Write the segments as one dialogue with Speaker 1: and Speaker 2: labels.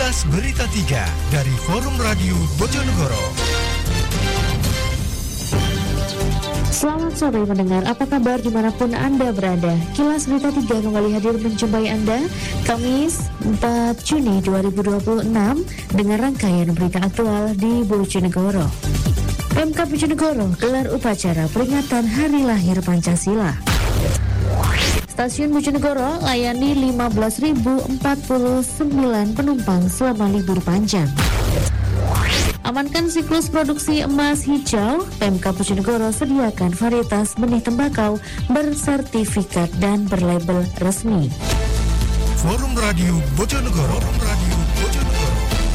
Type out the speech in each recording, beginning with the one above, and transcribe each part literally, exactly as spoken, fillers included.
Speaker 1: Kilas Berita tiga dari Forum Radio Bojonegoro.
Speaker 2: Selamat sore mendengar, apa kabar dimanapun Anda berada. Kilas Berita tiga kembali hadir menjumpai Anda Kamis empat Juni dua ribu dua puluh enam dengan rangkaian berita aktual di Bojonegoro. Pemkab Bojonegoro gelar upacara peringatan Hari Lahir Pancasila. Stasiun Bojonegoro layani lima belas ribu empat puluh sembilan penumpang selama libur panjang. Amankan siklus produksi emas hijau, Pemkab Bojonegoro sediakan varietas benih tembakau bersertifikat dan berlabel resmi.
Speaker 1: Forum Radio Bojonegoro. Forum Radio Bojonegoro.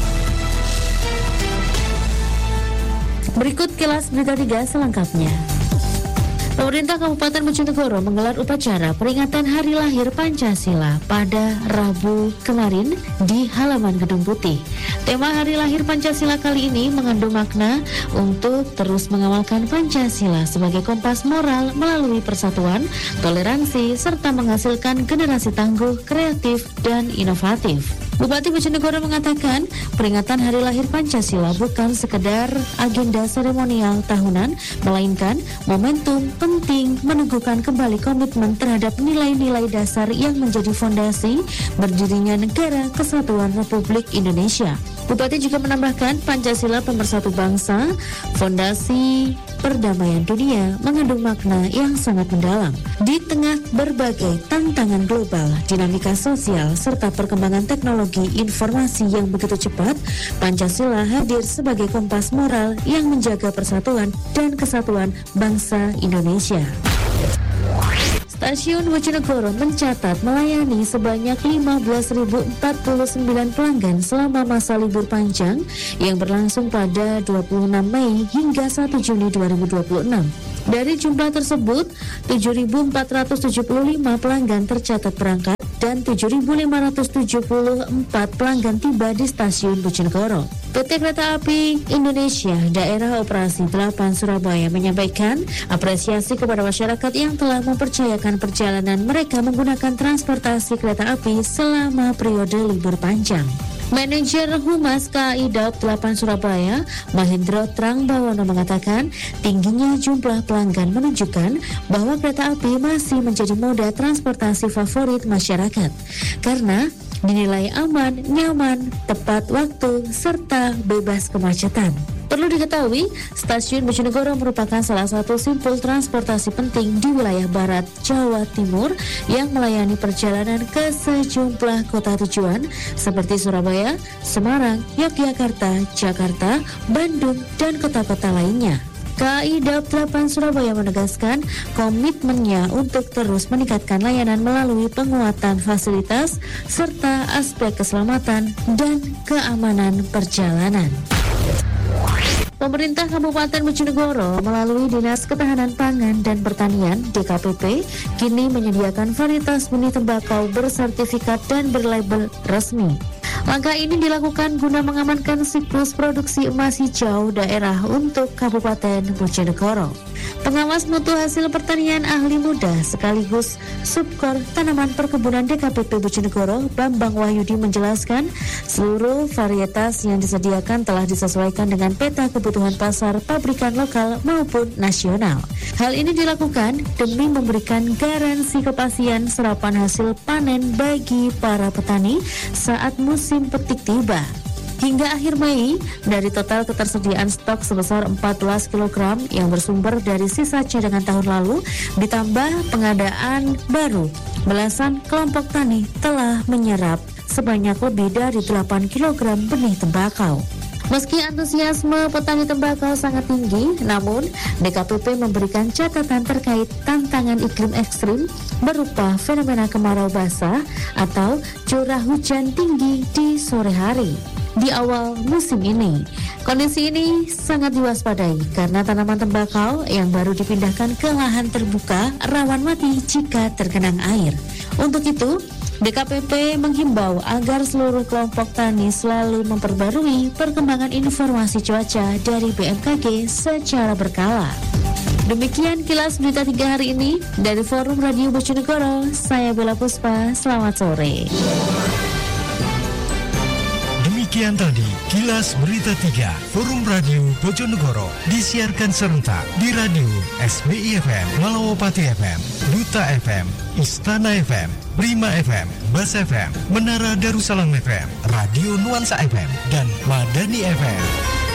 Speaker 2: Berikut kilas berita tiga selengkapnya. Pemerintah Kabupaten Bojonegoro menggelar upacara peringatan Hari Lahir Pancasila pada Rabu kemarin di halaman Gedung Putih. Tema Hari Lahir Pancasila kali ini mengandung makna untuk terus mengamalkan Pancasila sebagai kompas moral melalui persatuan, toleransi, serta menghasilkan generasi tangguh, kreatif, dan inovatif. Bupati Bojonegoro mengatakan peringatan Hari Lahir Pancasila bukan sekedar agenda seremonial tahunan, melainkan momentum penting meneguhkan kembali komitmen terhadap nilai-nilai dasar yang menjadi fondasi berdirinya Negara Kesatuan Republik Indonesia. Bupati juga menambahkan Pancasila pemersatu bangsa, fondasi perdamaian dunia, mengandung makna yang sangat mendalam. Di tengah berbagai tantangan global, dinamika sosial, serta perkembangan teknologi informasi yang begitu cepat, Pancasila hadir sebagai kompas moral yang menjaga persatuan dan kesatuan bangsa Indonesia. Stasiun Bojonegoro mencatat melayani sebanyak lima belas ribu empat puluh sembilan pelanggan selama masa libur panjang yang berlangsung pada dua puluh enam Mei hingga satu Juni dua ribu dua puluh enam. Dari jumlah tersebut, tujuh ribu empat ratus tujuh puluh lima pelanggan tercatat berangkat dan tujuh ribu lima ratus tujuh puluh empat pelanggan tiba di Stasiun Bojonegoro. P T Kereta Api Indonesia Daerah Operasi delapan Surabaya menyampaikan apresiasi kepada masyarakat yang telah mempercayakan perjalanan mereka menggunakan transportasi kereta api selama periode libur panjang. Manajer Humas K A I Daob delapan Surabaya, Mahendro Trangbawono mengatakan tingginya jumlah pelanggan menunjukkan bahwa kereta api masih menjadi moda transportasi favorit masyarakat karena dinilai aman, nyaman, tepat waktu, serta bebas kemacetan. Perlu diketahui, Stasiun Bojonegoro merupakan salah satu simpul transportasi penting di wilayah barat Jawa Timur yang melayani perjalanan ke sejumlah kota tujuan seperti Surabaya, Semarang, Yogyakarta, Jakarta, Bandung, dan kota-kota lainnya. K A I Daob delapan Surabaya menegaskan komitmennya untuk terus meningkatkan layanan melalui penguatan fasilitas serta aspek keselamatan dan keamanan perjalanan. Pemerintah Kabupaten Bojonegoro melalui Dinas Ketahanan Pangan dan Pertanian D K P P kini menyediakan varietas benih tembakau bersertifikat dan berlabel resmi. Langkah ini dilakukan guna mengamankan siklus produksi emas hijau daerah untuk Kabupaten Bojonegoro. Pengawas mutu hasil pertanian ahli muda sekaligus Subkor Tanaman Perkebunan D K P P Bojonegoro, Bambang Wahyudi menjelaskan seluruh varietas yang disediakan telah disesuaikan dengan peta kebutuhan pasar pabrikan lokal maupun nasional. Hal ini dilakukan demi memberikan garansi kepastian serapan hasil panen bagi para petani saat musim petik tiba. Hingga akhir Mei, dari total ketersediaan stok sebesar empat belas kilogram yang bersumber dari sisa cadangan tahun lalu, ditambah pengadaan baru, belasan kelompok tani telah menyerap sebanyak lebih dari delapan kilogram benih tembakau. Meski antusiasme petani tembakau sangat tinggi, namun D K P P memberikan catatan terkait tantangan iklim ekstrim berupa fenomena kemarau basah atau curah hujan tinggi di sore hari. Di awal musim ini, kondisi ini sangat diwaspadai karena tanaman tembakau yang baru dipindahkan ke lahan terbuka rawan mati jika tergenang air. Untuk itu, D K P P menghimbau agar seluruh kelompok tani selalu memperbarui perkembangan informasi cuaca dari B M K G secara berkala. Demikian kilas berita tiga hari ini dari Forum Radio Bojonegoro. Saya Bella Puspa, selamat sore.
Speaker 1: Sekian tadi Kilas Berita tiga Forum Radio Bojonegoro disiarkan serentak di radio S B I F M, Malawapati F M, Duta F M, Istana F M, Prima F M, Bas F M, Menara Darussalam F M, Radio Nuansa F M, dan Madani F M.